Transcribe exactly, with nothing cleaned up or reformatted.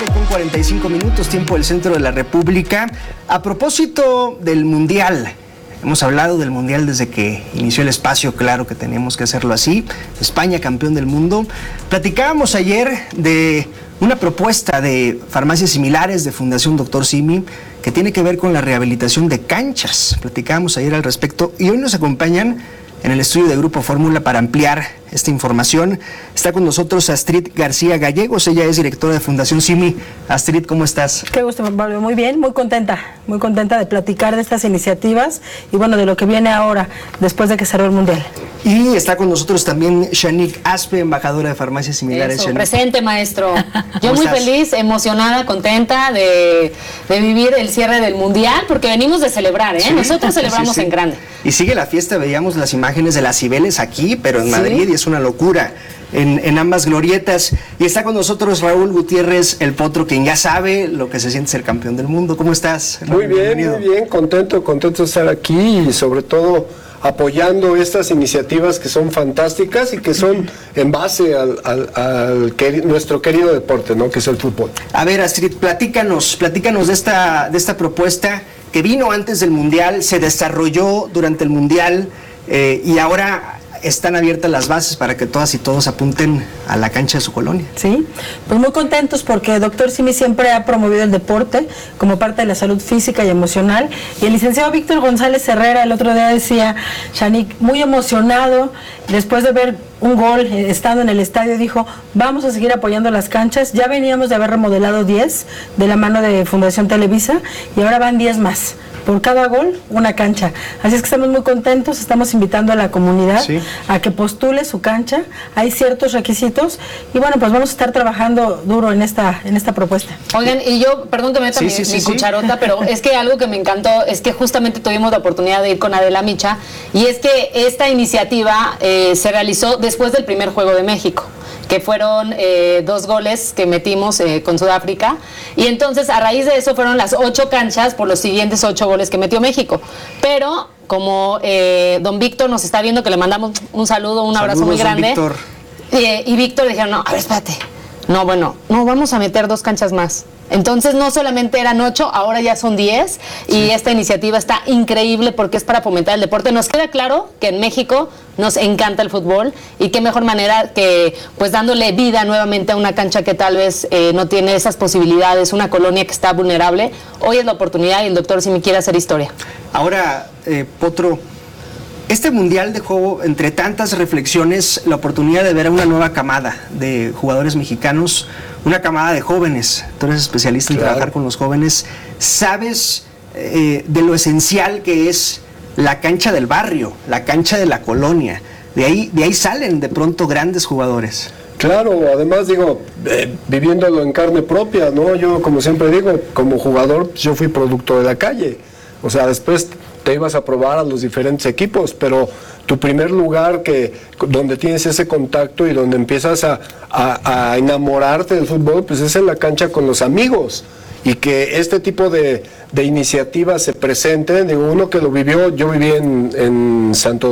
con cuarenta y cinco minutos, tiempo del centro de la República. A propósito del Mundial, hemos hablado del Mundial desde que inició el espacio, claro que teníamos que hacerlo así. España, campeón del mundo. Platicábamos ayer de una propuesta de farmacias similares de Fundación Doctor Simi que tiene que ver con la rehabilitación de canchas. Platicábamos ayer al respecto y hoy nos acompañan en el estudio de Grupo Fórmula para ampliar esta información. Está con nosotros Astrid García Gallegos, ella es directora de Fundación Simi. Astrid, ¿cómo estás? Qué gusto, Pablo. Muy bien, muy contenta, muy contenta de platicar de estas iniciativas y bueno, de lo que viene ahora, después de que cerró el Mundial. Y está con nosotros también Shanique Aspe, embajadora de farmacias similares. Eso, presente, maestro. Yo muy estás? feliz, emocionada, contenta de, de vivir el cierre del Mundial, porque venimos de celebrar, ¿eh? Sí, Nosotros celebramos sí, sí. en grande. Y sigue la fiesta, veíamos las imágenes de las Cibeles aquí, pero en Madrid, sí. y es una locura en, en ambas glorietas. Y está con nosotros Raúl Gutiérrez, el Potro, quien ya sabe lo que se siente ser campeón del mundo. ¿Cómo estás, Raúl? Muy bien, Bienvenido. muy bien, contento, contento de estar aquí y sobre todo apoyando estas iniciativas que son fantásticas y que son en base al, al, al queri- nuestro querido deporte, ¿no? Que es el fútbol. A ver, Astrid, platícanos, platícanos de esta, de esta propuesta que vino antes del Mundial, se desarrolló durante el Mundial eh, y ahora están abiertas las bases para que todas y todos apunten a la cancha de su colonia. Sí, pues muy contentos porque Doctor Simi siempre ha promovido el deporte como parte de la salud física y emocional. Y el licenciado Víctor González Herrera el otro día decía, Shanique, muy emocionado, después de ver un gol eh, estando en el estadio, dijo, vamos a seguir apoyando las canchas. Ya veníamos de haber remodelado diez de la mano de Fundación Televisa y ahora van diez más. Por cada gol, una cancha. Así es que estamos muy contentos, estamos invitando a la comunidad sí. a que postule su cancha. Hay ciertos requisitos y bueno, pues vamos a estar trabajando duro en esta en esta propuesta. Oigan, y yo, perdón que me meta sí, mi, sí, sí, mi sí. cucharota, pero es que algo que me encantó es que justamente tuvimos la oportunidad de ir con Adela Micha y es que esta iniciativa eh, se realizó después del primer Juego de México, que fueron eh, dos goles que metimos eh, con Sudáfrica, y entonces a raíz de eso fueron las ocho canchas por los siguientes ocho goles que metió México, pero como eh, don Víctor nos está viendo, que le mandamos un saludo, un abrazo Saludos, muy grande, Víctor. Eh, y Víctor dijeron, no, a ver, espérate, no, bueno, no, vamos a meter dos canchas más. Entonces no solamente eran ocho, ahora ya son diez sí. y esta iniciativa está increíble porque es para fomentar el deporte. Nos queda claro que en México nos encanta el fútbol y qué mejor manera que pues dándole vida nuevamente a una cancha que tal vez eh, no tiene esas posibilidades, una colonia que está vulnerable. Hoy es la oportunidad y el doctor Simi quiere hacer historia. Ahora, eh, Potro, este Mundial dejó, entre tantas reflexiones, la oportunidad de ver a una nueva camada de jugadores mexicanos, una camada de jóvenes. Tú eres especialista en claro. trabajar con los jóvenes. ¿Sabes eh, de lo esencial que es la cancha del barrio, la cancha de la colonia? De ahí, de ahí salen de pronto grandes jugadores. Claro, además digo, eh, viviéndolo en carne propia, ¿no? Yo, como siempre digo, como jugador, pues, yo fui producto de la calle. O sea, después te ibas a probar a los diferentes equipos, pero tu primer lugar que donde tienes ese contacto y donde empiezas a, a, a enamorarte del fútbol, pues es en la cancha con los amigos. Y que este tipo de, de iniciativas se presenten, digo, uno que lo vivió, yo viví en, en Santo